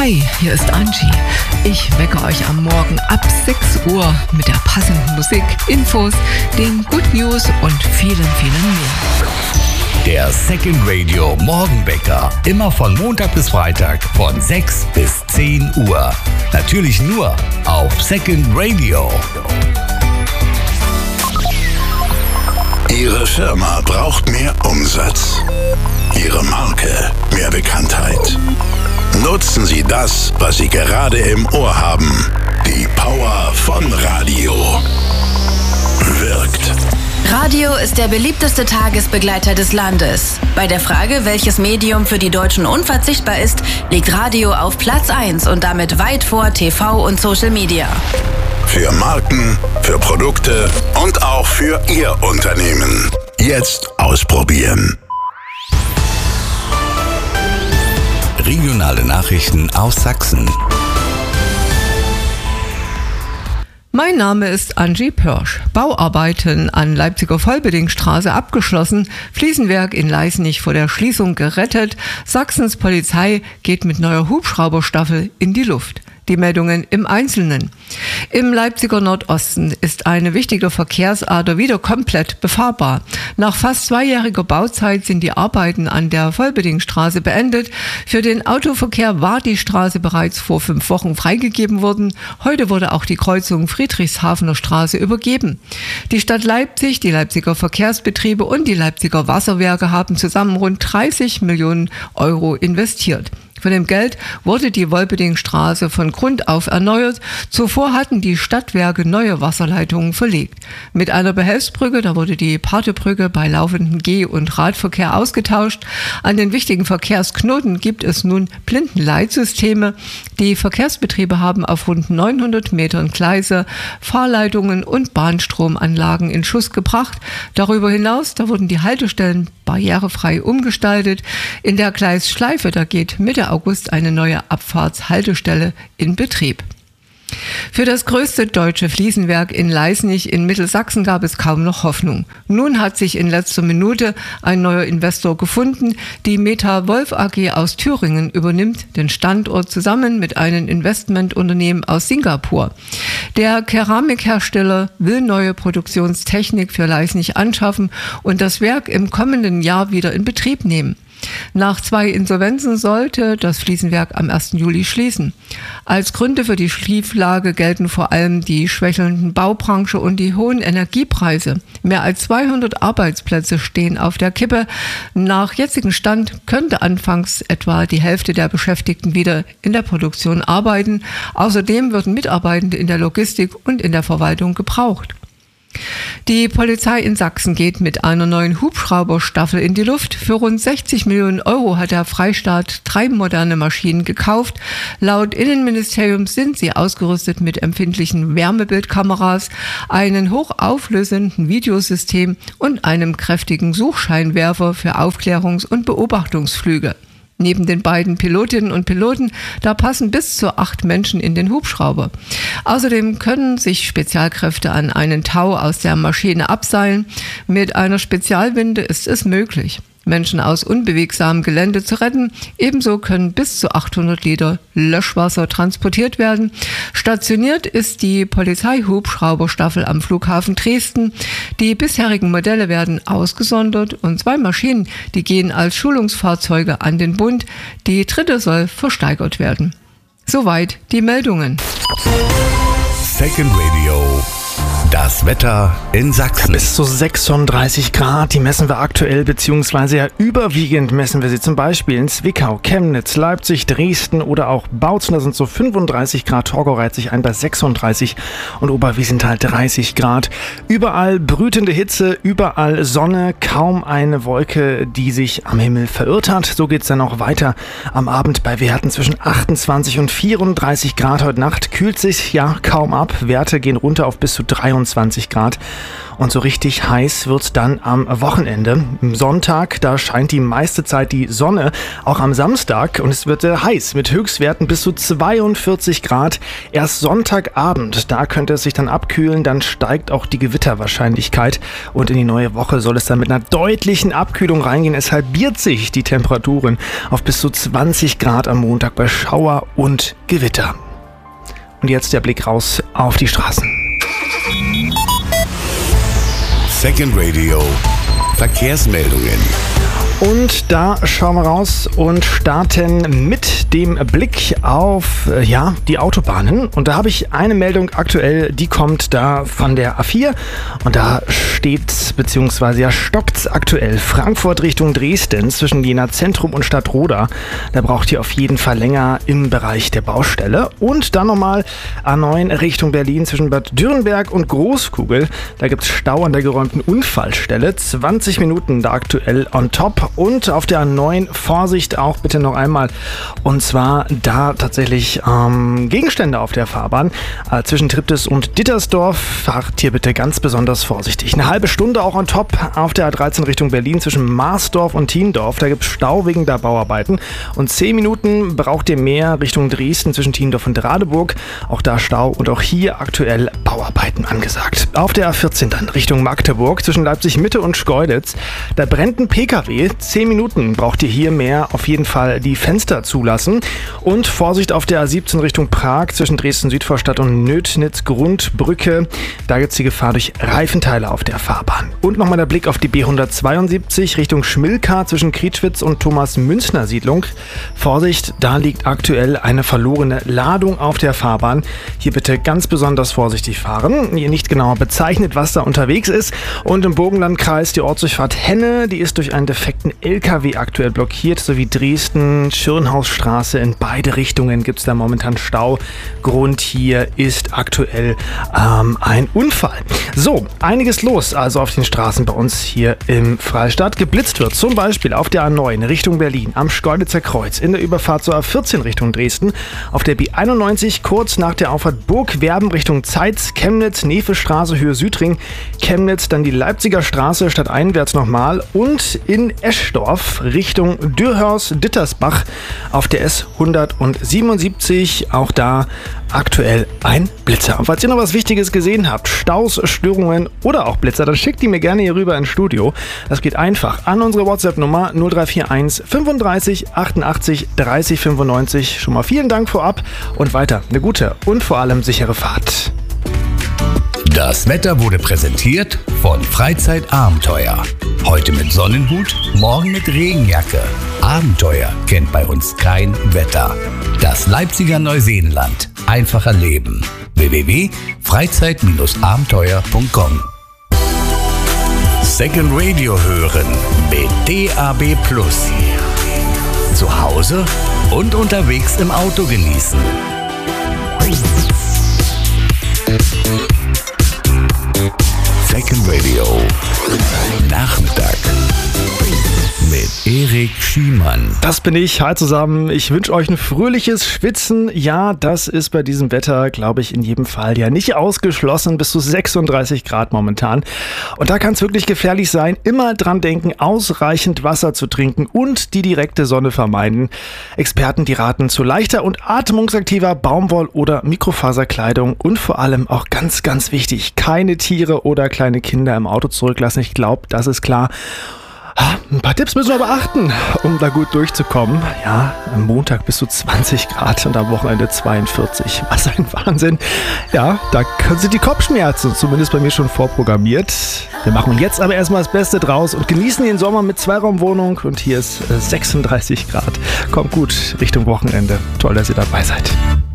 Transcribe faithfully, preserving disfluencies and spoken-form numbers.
Hi, hier ist Angie. Ich wecke euch am Morgen ab sechs Uhr mit der passenden Musik, Infos, den Good News und vielen, vielen mehr. Der Second Radio Morgenwecker. Immer von Montag bis Freitag von sechs bis zehn Uhr. Natürlich nur auf Second Radio. Ihre Firma braucht mehr Umsatz. Ihre Marke mehr Bekanntheit. Nutzen Sie das, was Sie gerade im Ohr haben. Die Power von Radio. Wirkt. Radio ist der beliebteste Tagesbegleiter des Landes. Bei der Frage, welches Medium für die Deutschen unverzichtbar ist, liegt Radio auf Platz eins und damit weit vor T V und Social Media. Für Marken, für Produkte und auch für Ihr Unternehmen. Jetzt ausprobieren. Regionale Nachrichten aus Sachsen. Mein Name ist Angie Pörsch. Bauarbeiten an Leipziger Vollbedingstraße abgeschlossen, Fliesenwerk in Leißnich vor der Schließung gerettet, Sachsens Polizei geht mit neuer Hubschrauberstaffel in die Luft. Die Meldungen im Einzelnen. Im Leipziger Nordosten ist eine wichtige Verkehrsader wieder komplett befahrbar. Nach fast zweijähriger Bauzeit sind die Arbeiten an der Vollbedingstraße beendet. Für den Autoverkehr war die Straße bereits vor fünf Wochen freigegeben worden. Heute wurde auch die Kreuzung Friedrichshafener Straße übergeben. Die Stadt Leipzig, die Leipziger Verkehrsbetriebe und die Leipziger Wasserwerke haben zusammen rund dreißig Millionen Euro investiert. Von dem Geld wurde die Wolpedingstraße von Grund auf erneuert. Zuvor hatten die Stadtwerke neue Wasserleitungen verlegt. Mit einer Behelfsbrücke, da wurde die Partebrücke bei laufendem Geh- und Radverkehr ausgetauscht. An den wichtigen Verkehrsknoten gibt es nun Blindenleitsysteme. Die Verkehrsbetriebe haben auf rund neunhundert Metern Gleise, Fahrleitungen und Bahnstromanlagen in Schuss gebracht. Darüber hinaus, da wurden die Haltestellen barrierefrei umgestaltet. In der Gleisschleife, da geht Mitte August eine neue Abfahrtshaltestelle in Betrieb. Für das größte deutsche Fliesenwerk in Leißnich in Mittelsachsen gab es kaum noch Hoffnung. Nun hat sich in letzter Minute ein neuer Investor gefunden. Die Meta Wolf A G aus Thüringen übernimmt den Standort zusammen mit einem Investmentunternehmen aus Singapur. Der Keramikhersteller will neue Produktionstechnik für Leißnich anschaffen und das Werk im kommenden Jahr wieder in Betrieb nehmen. Nach zwei Insolvenzen sollte das Fliesenwerk am ersten Juli schließen. Als Gründe für die Schieflage gelten vor allem die schwächelnden Baubranche und die hohen Energiepreise. Mehr als zweihundert Arbeitsplätze stehen auf der Kippe. Nach jetzigem Stand könnte anfangs etwa die Hälfte der Beschäftigten wieder in der Produktion arbeiten. Außerdem würden Mitarbeitende in der Logistik und in der Verwaltung gebraucht. Die Polizei in Sachsen geht mit einer neuen Hubschrauberstaffel in die Luft. Für rund sechzig Millionen Euro hat der Freistaat drei moderne Maschinen gekauft. Laut Innenministerium sind sie ausgerüstet mit empfindlichen Wärmebildkameras, einem hochauflösenden Videosystem und einem kräftigen Suchscheinwerfer für Aufklärungs- und Beobachtungsflüge. Neben den beiden Pilotinnen und Piloten, da passen bis zu acht Menschen in den Hubschrauber. Außerdem können sich Spezialkräfte an einen Tau aus der Maschine abseilen. Mit einer Spezialwinde ist es möglich, Menschen aus unbewegsamem Gelände zu retten. Ebenso können bis zu achthundert Liter Löschwasser transportiert werden. Stationiert ist die Polizeihubschrauberstaffel am Flughafen Dresden. Die bisherigen Modelle werden ausgesondert und zwei Maschinen, die gehen als Schulungsfahrzeuge an den Bund. Die dritte soll versteigert werden. Soweit die Meldungen. Second Radio. Das Wetter in Sachsen. Bis zu sechsunddreißig Grad, die messen wir aktuell, beziehungsweise ja überwiegend messen wir sie zum Beispiel in Zwickau, Chemnitz, Leipzig, Dresden oder auch Bautzen. Da sind so fünfunddreißig Grad, Torgau reiht sich ein bei sechsunddreißig und Oberwiesenthal dreißig Grad. Überall brütende Hitze, überall Sonne, kaum eine Wolke, die sich am Himmel verirrt hat. So geht's dann auch weiter am Abend bei Werten zwischen achtundzwanzig und vierunddreißig Grad. Heute Nacht kühlt sich ja kaum ab, Werte gehen runter auf bis zu dreiunddreißig einundzwanzig Grad. Und so richtig heiß wird's dann am Wochenende. Am Sonntag, da scheint die meiste Zeit die Sonne, auch am Samstag. Und es wird sehr heiß mit Höchstwerten bis zu zweiundvierzig Grad. Erst Sonntagabend, da könnte es sich dann abkühlen. Dann steigt auch die Gewitterwahrscheinlichkeit. Und in die neue Woche soll es dann mit einer deutlichen Abkühlung reingehen. Es halbiert sich die Temperaturen auf bis zu zwanzig Grad am Montag bei Schauer und Gewitter. Und jetzt der Blick raus auf die Straßen. Second Radio Verkehrsmeldungen. Und da schauen wir raus und starten mit dem Blick auf äh, ja, die Autobahnen. Und da habe ich eine Meldung aktuell, die kommt da von der A vier. Und da steht, beziehungsweise ja, stockt aktuell Frankfurt Richtung Dresden zwischen Jena Zentrum und Stadtroda. Da braucht ihr auf jeden Fall länger im Bereich der Baustelle. Und dann nochmal A neun Richtung Berlin zwischen Bad Dürrenberg und Großkugel. Da gibt es Stau an der geräumten Unfallstelle. zwanzig Minuten da aktuell on top. Und auf der A neun Vorsicht auch bitte noch einmal. Und zwar da tatsächlich ähm, Gegenstände auf der Fahrbahn äh, zwischen Triptis und Dittersdorf. Fahrt hier bitte ganz besonders vorsichtig. Eine halbe Stunde auch on top auf der A dreizehn Richtung Berlin zwischen Marsdorf und Thiendorf. Da gibt es Stau wegen der Bauarbeiten. Und zehn Minuten braucht ihr mehr Richtung Dresden zwischen Thiendorf und Radeburg. Auch da Stau und auch hier aktuell Bauarbeiten angesagt. Auf der A vierzehn dann Richtung Magdeburg zwischen Leipzig Mitte und Schkeuditz. Da brennt ein P K W. zehn Minuten braucht ihr hier mehr auf jeden Fall die Fenster zulassen. Und Vorsicht auf der A siebzehn Richtung Prag zwischen Dresden-Südvorstadt und Nötnitz-Grundbrücke. Da gibt es die Gefahr durch Reifenteile auf der Fahrbahn. Und nochmal der Blick auf die B hundertzweiundsiebzig Richtung Schmilka zwischen Krietschwitz und Thomas-Münchner-Siedlung. Vorsicht, da liegt aktuell eine verlorene Ladung auf der Fahrbahn. Hier bitte ganz besonders vorsichtig fahren. Hier nicht genauer bezeichnet, was da unterwegs ist. Und im Burgenlandkreis die Ortsdurchfahrt Henne, die ist durch einen defekten L K W aktuell blockiert, sowie Dresden, Schirnhausstraße. In beide Richtungen gibt es da momentan Stau. Grund hier ist aktuell ähm, ein Unfall. So, einiges los also auf den Straßen bei uns hier im Freistaat. Geblitzt wird zum Beispiel auf der A neun Richtung Berlin, am Schkeuditzer Kreuz, in der Überfahrt zur A vierzehn Richtung Dresden, auf der B einundneunzig kurz nach der Auffahrt Burgwerben Richtung Zeitz, Chemnitz, Nevestraße, Höhe Südring, Chemnitz, dann die Leipziger Straße stadteinwärts nochmal und in Eschdorf Richtung Dürhörs-Dittersbach auf der S hundertsiebenundsiebzig. Auch da aktuell ein Blitzer. Und falls ihr noch was Wichtiges gesehen habt, Staus, Störungen oder auch Blitzer, dann schickt die mir gerne hier rüber ins Studio. Das geht einfach an unsere WhatsApp-Nummer null drei vier eins fünfunddreißig achtundachtzig dreißig fünfundneunzig. Schon mal vielen Dank vorab und weiter eine gute und vor allem sichere Fahrt. Das Wetter wurde präsentiert von Freizeitabenteuer. Heute mit Sonnenhut, morgen mit Regenjacke. Abenteuer kennt bei uns kein Wetter. Das Leipziger Neuseenland. Einfacher Leben. w w w punkt freizeit abenteuer punkt com. Second Radio hören mit D A B plus. Zu Hause und unterwegs im Auto genießen. Second Radio Nachmittag mit Erik Schiemann. Das bin ich. Hi zusammen. Ich wünsche euch ein fröhliches Schwitzen. Ja, das ist bei diesem Wetter, glaube ich, in jedem Fall ja nicht ausgeschlossen. Bis zu sechsunddreißig Grad momentan. Und da kann es wirklich gefährlich sein. Immer dran denken, ausreichend Wasser zu trinken und die direkte Sonne vermeiden. Experten, die raten zu leichter und atmungsaktiver Baumwoll- oder Mikrofaserkleidung und vor allem auch ganz, ganz wichtig, keine Tiere oder kleine Kinder im Auto zurücklassen. Ich glaube, das ist klar. Ein paar Tipps müssen wir beachten, um da gut durchzukommen. Ja, am Montag bis zu zwanzig Grad und am Wochenende zweiundvierzig. Was ein Wahnsinn. Ja, da sind die Kopfschmerzen zumindest bei mir schon vorprogrammiert. Wir machen jetzt aber erstmal das Beste draus und genießen den Sommer mit Zweiraumwohnung. Und hier ist sechsunddreißig Grad. Kommt gut Richtung Wochenende. Toll, dass ihr dabei seid.